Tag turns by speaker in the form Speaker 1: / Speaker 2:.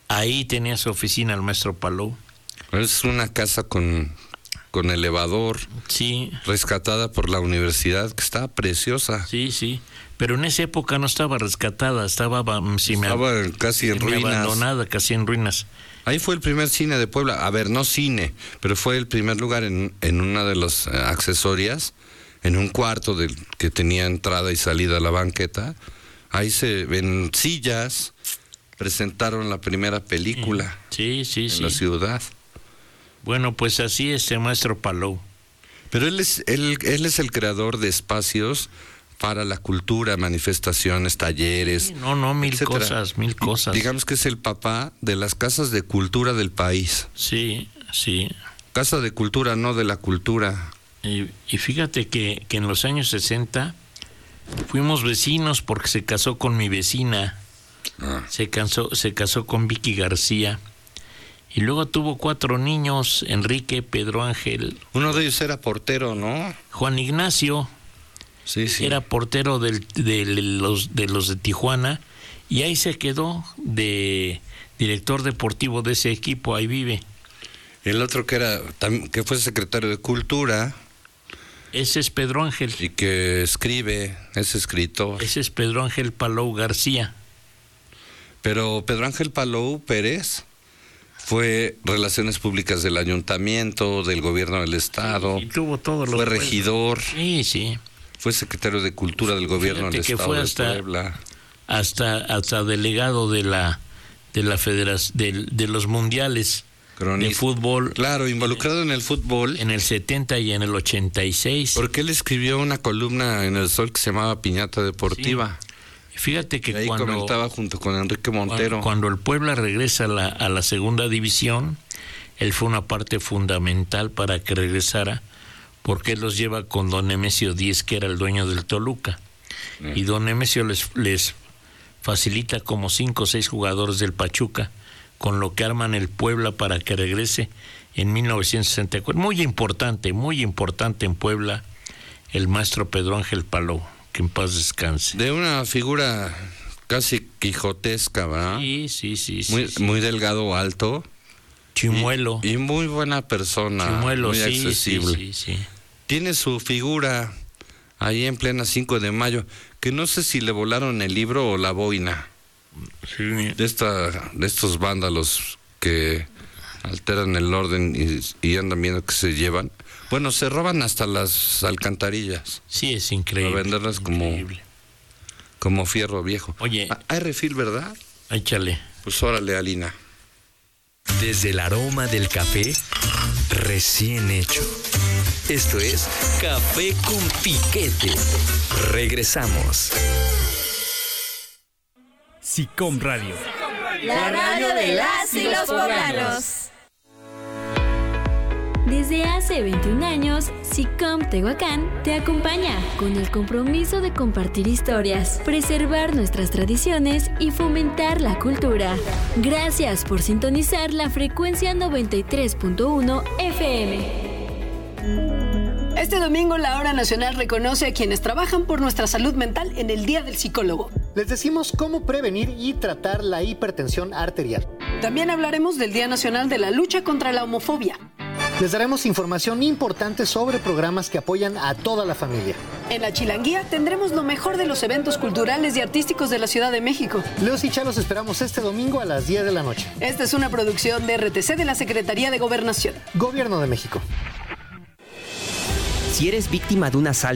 Speaker 1: Ahí tenía su oficina el maestro Palou.
Speaker 2: Es una casa con elevador,
Speaker 1: sí,
Speaker 2: rescatada por la universidad, que está preciosa.
Speaker 1: Sí, pero en esa época no estaba rescatada, estaba
Speaker 2: casi en ruinas.
Speaker 1: Abandonada, casi en ruinas.
Speaker 2: Ahí fue el primer cine de Puebla. A ver, no cine, pero fue el primer lugar en una de las accesorias, en un cuarto que tenía entrada y salida a la banqueta. Ahí se ven sillas, presentaron la primera película en la ciudad.
Speaker 1: Bueno, pues así es el maestro Palou.
Speaker 2: Pero él es el creador de espacios para la cultura, manifestaciones, talleres.
Speaker 1: Mil cosas.
Speaker 2: Digamos que es el papá de las casas de cultura del país.
Speaker 1: Sí.
Speaker 2: Casa de cultura, no de la cultura.
Speaker 1: Y fíjate que en los años 60 fuimos vecinos porque se casó con mi vecina. Se casó con Vicky García. Y luego tuvo 4 niños, Enrique, Pedro Ángel.
Speaker 2: Uno de ellos era portero, ¿no?
Speaker 1: Juan Ignacio.
Speaker 2: Sí.
Speaker 1: Era portero de los de Tijuana. Y ahí se quedó de director deportivo de ese equipo, ahí vive.
Speaker 2: El otro que fue secretario de Cultura.
Speaker 1: Ese es Pedro Ángel.
Speaker 2: Y que escribe, es escritor.
Speaker 1: Ese es Pedro Ángel Palou García.
Speaker 2: Pero Pedro Ángel Palou Pérez fue Relaciones Públicas del Ayuntamiento, del Gobierno del Estado.
Speaker 1: Y tuvo todo
Speaker 2: fue regidor.
Speaker 1: Sí.
Speaker 2: Fue secretario de Cultura del Gobierno del Estado de Puebla.
Speaker 1: Hasta delegado de la Federación de los mundiales de fútbol.
Speaker 2: Claro, involucrado en el fútbol.
Speaker 1: En el 70 y en el 86.
Speaker 2: Porque él escribió una columna en El Sol que se llamaba Piñata Deportiva.
Speaker 1: Sí. Fíjate que
Speaker 2: ahí comentaba junto con Enrique Montero.
Speaker 1: Cuando el Puebla regresa a la segunda división, él fue una parte fundamental para que regresara, porque él los lleva con don Nemesio Díez, que era el dueño del Toluca. Y don Nemesio les facilita como 5 o 6 jugadores del Pachuca, con lo que arman el Puebla para que regrese en 1964. Muy importante en Puebla, el maestro Pedro Ángel Palou, que en paz descanse.
Speaker 2: De una figura casi quijotesca, ¿verdad?
Speaker 1: Sí.
Speaker 2: Muy delgado, alto.
Speaker 1: Chimuelo.
Speaker 2: Y muy buena persona.
Speaker 1: Chimuelo,
Speaker 2: muy accesible.
Speaker 1: Sí.
Speaker 2: Tiene su figura ahí en plena 5 de mayo, que no sé si le volaron el libro o la boina.
Speaker 1: Sí.
Speaker 2: De estos vándalos que alteran el orden y andan viendo que se llevan. Bueno, se roban hasta las alcantarillas.
Speaker 1: Sí, es increíble.
Speaker 2: Para venderlas como fierro viejo.
Speaker 1: Oye.
Speaker 2: Hay refil, ¿verdad?
Speaker 1: Échale.
Speaker 2: Pues órale, Alina.
Speaker 3: Desde el aroma del café recién hecho. Esto es Café con Piquete. Regresamos.
Speaker 4: SICOM Radio.
Speaker 5: La radio de las y los poblanos.
Speaker 6: Desde hace 21 años, SICOM Tehuacán te acompaña con el compromiso de compartir historias, preservar nuestras tradiciones y fomentar la cultura. Gracias por sintonizar la frecuencia 93.1 FM.
Speaker 7: Este domingo la Hora Nacional reconoce a quienes trabajan por nuestra salud mental en el Día del Psicólogo.
Speaker 8: Les decimos cómo prevenir y tratar la hipertensión arterial.
Speaker 7: También hablaremos del Día Nacional de la Lucha contra la Homofobia.
Speaker 8: Les daremos información importante sobre programas que apoyan a toda la familia.
Speaker 7: En la Chilanguía tendremos lo mejor de los eventos culturales y artísticos de la Ciudad de México.
Speaker 8: Leos y Cha los esperamos este domingo a las 10 de la noche.
Speaker 7: Esta es una producción de RTC de la Secretaría de Gobernación.
Speaker 8: Gobierno de México.
Speaker 9: Si eres víctima de un asalto